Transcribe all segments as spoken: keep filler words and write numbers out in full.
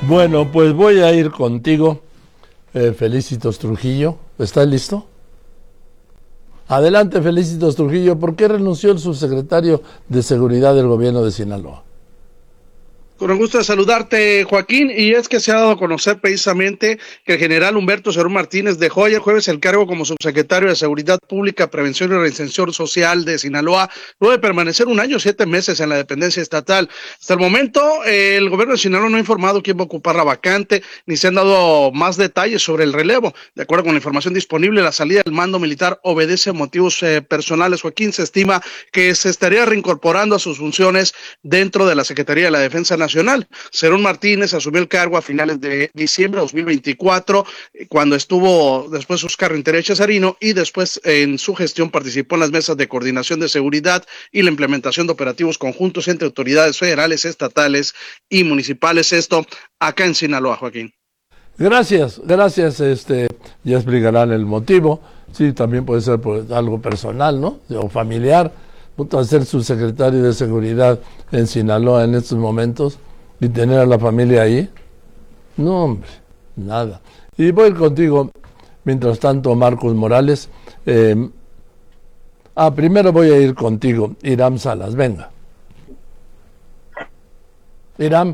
Bueno, pues voy a ir contigo, eh, Felicitos Trujillo. ¿Estás listo? Adelante, Felicitos Trujillo. ¿Por qué renunció el subsecretario de Seguridad del gobierno de Sinaloa? Con el gusto de saludarte, Joaquín, y es que se ha dado a conocer precisamente que el general Humberto Cerón Martínez dejó ayer jueves el cargo como subsecretario de Seguridad Pública, Prevención y Reinserción Social de Sinaloa, luego de permanecer un año, siete meses en la dependencia estatal. Hasta el momento, eh, el gobierno de Sinaloa no ha informado quién va a ocupar la vacante, ni se han dado más detalles sobre el relevo. De acuerdo con la información disponible, la salida del mando militar obedece a motivos eh, personales. Joaquín, se estima que se estaría reincorporando a sus funciones dentro de la Secretaría de la Defensa Nacional. Cerón Martínez asumió el cargo a finales de diciembre de dos mil veinticuatro, cuando estuvo después Óscar Rentería Chazarino, y después en su gestión participó en las mesas de coordinación de seguridad y la implementación de operativos conjuntos entre autoridades federales, estatales y municipales. Esto acá en Sinaloa, Joaquín. Gracias, gracias. Este, ya explicarán el motivo. Sí, también puede ser por algo personal, ¿no? O familiar. A ser subsecretario de Seguridad en Sinaloa en estos momentos y tener a la familia ahí. No, hombre, nada. Y voy contigo, mientras tanto, Marcos Morales. Eh, ah, primero voy a ir contigo, Iram Salas, venga. Iram.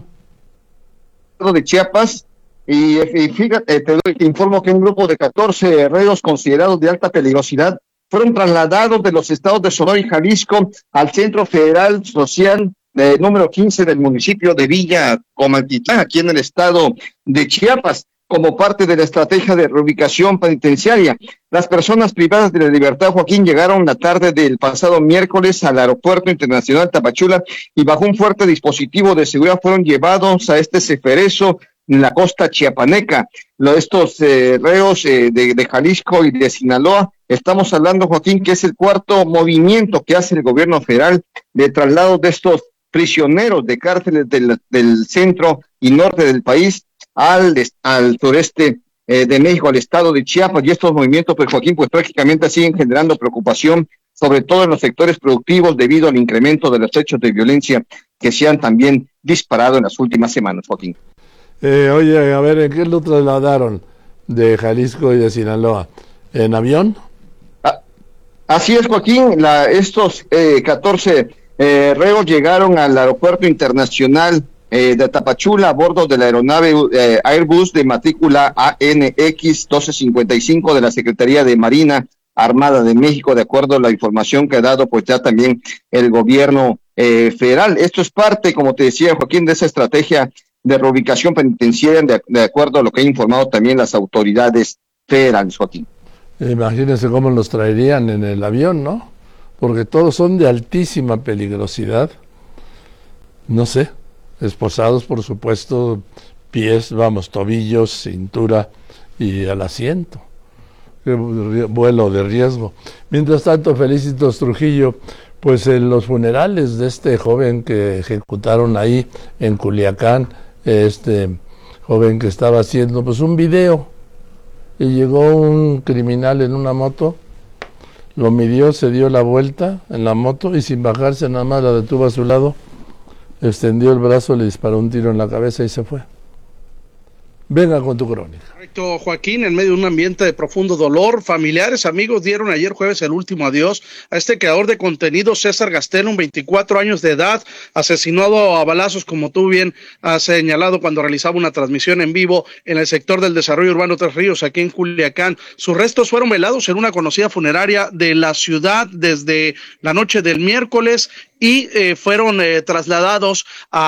De Chiapas, y, y fíjate, te, doy, te informo que un grupo de catorce reos considerados de alta peligrosidad fueron trasladados de los estados de Sonora y Jalisco al Centro Federal Social eh, número quince del municipio de Villa Comaltitlán, aquí en el estado de Chiapas, como parte de la estrategia de reubicación penitenciaria. Las personas privadas de la libertad, Joaquín, llegaron la tarde del pasado miércoles al Aeropuerto Internacional Tapachula y bajo un fuerte dispositivo de seguridad fueron llevados a este ceferezo en la costa chiapaneca. Lo, estos eh, reos eh, de, de Jalisco y de Sinaloa, estamos hablando, Joaquín, que es el cuarto movimiento que hace el gobierno federal de traslado de estos prisioneros de cárceles del, del centro y norte del país al, al sureste eh, de México, al estado de Chiapas. Y estos movimientos, pues, Joaquín, pues prácticamente siguen generando preocupación, sobre todo en los sectores productivos, debido al incremento de los hechos de violencia que se han también disparado en las últimas semanas, Joaquín. Eh, oye, a ver, ¿en qué lo trasladaron de Jalisco y de Sinaloa? ¿En avión? Ah, así es, Joaquín. La, estos eh, catorce eh, reos llegaron al aeropuerto internacional eh, de Tapachula a bordo de la aeronave eh, Airbus de matrícula A N X doce cincuenta y cinco de la Secretaría de Marina Armada de México, de acuerdo a la información que ha dado pues ya también el gobierno eh, federal. Esto es parte, como te decía, Joaquín, de esa estrategia de reubicación penitenciaria, de, de acuerdo a lo que han informado también las autoridades federales, Joaquín. Imagínense cómo los traerían en el avión, ¿no? Porque todos son de altísima peligrosidad. No sé, esposados, por supuesto, pies, vamos, tobillos, cintura y al asiento. Qué vuelo de riesgo. Mientras tanto, Felicitos Trujillo, pues en los funerales de este joven que ejecutaron ahí en Culiacán, este joven que estaba haciendo pues un video y llegó un criminal en una moto, lo midió, se dio la vuelta en la moto y sin bajarse nada más la detuvo a su lado, extendió el brazo, le disparó un tiro en la cabeza y se fue. Venga con tu crónica. Correcto, Joaquín, en medio de un ambiente de profundo dolor, familiares, amigos dieron ayer jueves el último adiós a este creador de contenido, César Gastelum, veinticuatro años de edad, asesinado a balazos, como tú bien has señalado, cuando realizaba una transmisión en vivo en el sector del desarrollo urbano Tres Ríos, aquí en Culiacán. Sus restos fueron velados en una conocida funeraria de la ciudad desde la noche del miércoles y eh, fueron eh, trasladados a